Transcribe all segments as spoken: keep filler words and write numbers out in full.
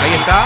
Ahí está.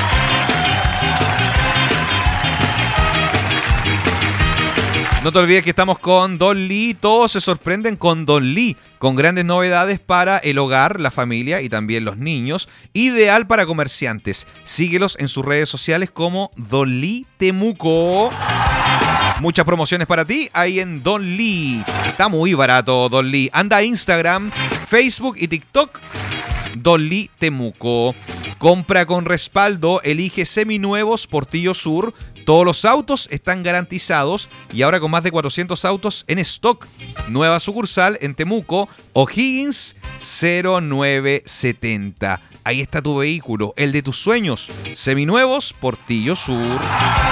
No te olvides que estamos con Don Lee. Todos se sorprenden con Don Lee, con grandes novedades para el hogar, la familia y también los niños. Ideal para comerciantes. Síguelos en sus redes sociales como Don Lee Temuco. Muchas promociones para ti ahí en Don Lee. Está muy barato Don Lee. Anda a Instagram, Facebook y TikTok. Don Lee Temuco. Compra con respaldo. Elige seminuevos Portillo Sur. Todos los autos están garantizados y ahora con más de cuatrocientos autos en stock. Nueva sucursal en Temuco, O'Higgins cero nueve setenta. Ahí está tu vehículo, el de tus sueños. Seminuevos, Portillo Sur.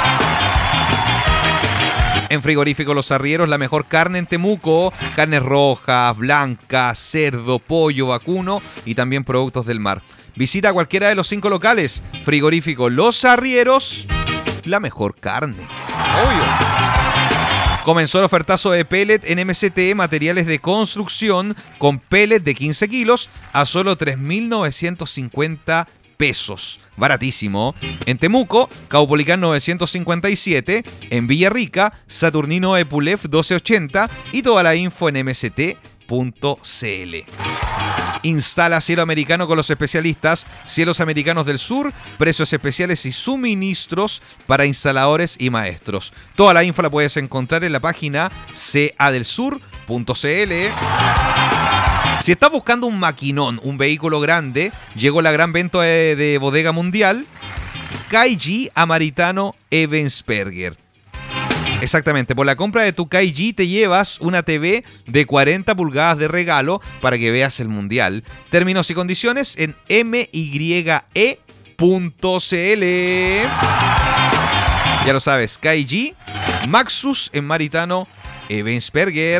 En Frigorífico Los Arrieros, la mejor carne en Temuco. Carnes rojas, blancas, cerdo, pollo, vacuno y también productos del mar. Visita cualquiera de los cinco locales. Frigorífico Los Arrieros. La mejor carne. Obvio. Comenzó el ofertazo de pellet en M C T, materiales de construcción, con pellet de quince kilos a solo tres mil novecientos cincuenta pesos. Baratísimo. En Temuco, Caupolicán novecientos cincuenta y siete. En Villarrica, Saturnino Epulef doce ochenta. Y toda la info en m c t punto c l. Instala Cielo Americano con los especialistas Cielos Americanos del Sur, precios especiales y suministros para instaladores y maestros. Toda la info la puedes encontrar en la página c a del sur punto c l. Si estás buscando un maquinón, un vehículo grande, llegó la gran venta de, de Bodega Mundial, Kaiji Amaritano Ebensperger. Exactamente, por la compra de tu Kaiji te llevas una T V de cuarenta pulgadas de regalo para que veas el Mundial. Términos y condiciones en m y e punto c l. Ya lo sabes, Kaiji, Maxus en Maritano Ebensperger.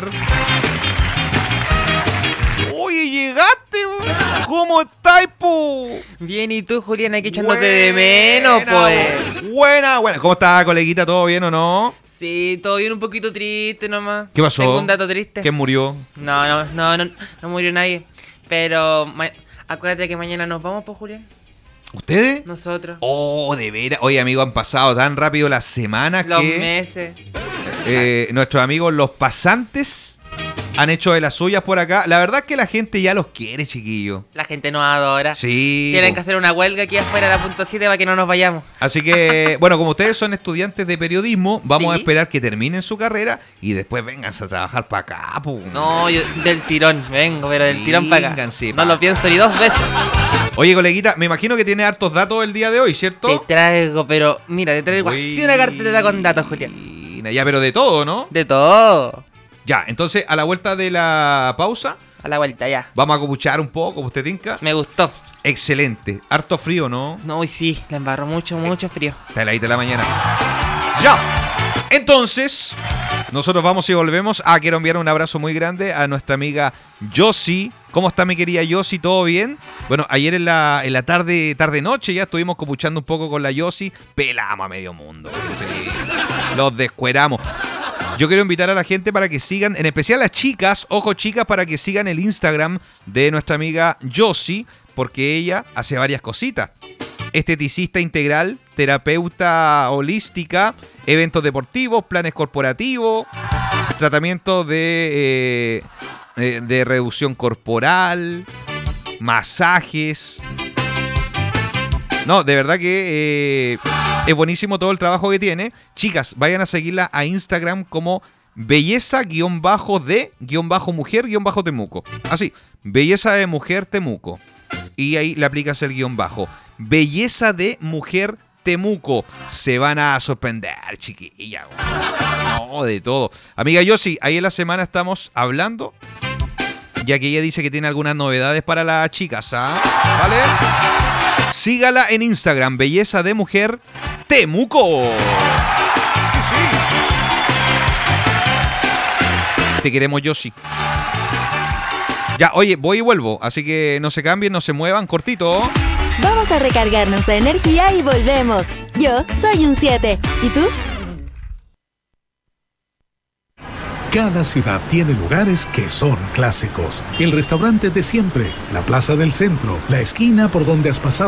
Oye, llegaste, ¿cómo estás, po? Bien, ¿y tú, Julián? Aquí echándote de menos, pues. Buena, buena. ¿Cómo está, coleguita? ¿Todo bien o no? Sí, todo bien, un poquito triste nomás. ¿Qué pasó? Tengo un dato triste. ¿Quién murió? No, no, no, no, no murió nadie. Pero ma- acuérdate que mañana nos vamos, pues, Julián. ¿Ustedes? Nosotros. Oh, de veras. Oye, amigos, han pasado tan rápido las semanas Los que meses. eh, nuestros amigos los pasantes han hecho de las suyas por acá. La verdad es que la gente ya los quiere, chiquillos. La gente nos adora. Sí. Tienen po. que hacer una huelga aquí afuera de la punto siete para que no nos vayamos. Así que, bueno, como ustedes son estudiantes de periodismo, vamos Sí. a esperar que terminen su carrera y después vénganse a trabajar para acá, po. No, yo del tirón, vengo, pero del tirón para acá. Vénganse, No pa. lo pienso ni dos veces. Oye, coleguita, me imagino que tiene hartos datos el día de hoy, ¿cierto? Te traigo, pero mira, te traigo así una cartelera con datos, Julián. Ya, pero de todo, ¿no? De todo. Ya, entonces a la vuelta de la pausa A la vuelta, ya. vamos a copuchar un poco, ¿usted tinca? Me gustó. Excelente. Harto frío, ¿no? No, y sí, la embarró mucho, mucho frío. Está heladita de la mañana. Ya. Entonces, nosotros vamos y volvemos. Ah, quiero enviar un abrazo muy grande a nuestra amiga Yossi. ¿Cómo está mi querida Yossi? ¿Todo bien? Bueno, ayer en la, en la tarde, tarde-noche ya estuvimos copuchando un poco con la Yossi. Pelamos a medio mundo. Sí. Los descueramos. Yo quiero invitar a la gente para que sigan, en especial las chicas, ojo chicas, para que sigan el Instagram de nuestra amiga Yossi, porque ella hace varias cositas. Esteticista integral, terapeuta holística, eventos deportivos, planes corporativos, tratamiento de, eh, de reducción corporal, masajes. No, de verdad que eh, es buenísimo todo el trabajo que tiene. Chicas, vayan a seguirla a Instagram como belleza-de-mujer-temuco. Así, belleza de mujer Temuco. Y ahí le aplicas el guión bajo. Belleza de mujer Temuco. Se van a sorprender, chiquilla. No, de todo. Amiga Yossi, ahí en la semana estamos hablando, ya que ella dice que tiene algunas novedades para las chicas, ¿ah? ¿Vale? Sígala en Instagram, Belleza de Mujer Temuco. Sí, sí. Te queremos, Yossi. Ya, oye, voy y vuelvo, así que no se cambien, no se muevan, cortito. Vamos a recargarnos de energía y volvemos. Yo soy un siete. ¿Y tú? Cada ciudad tiene lugares que son clásicos. El restaurante de siempre, la plaza del centro, la esquina por donde has pasado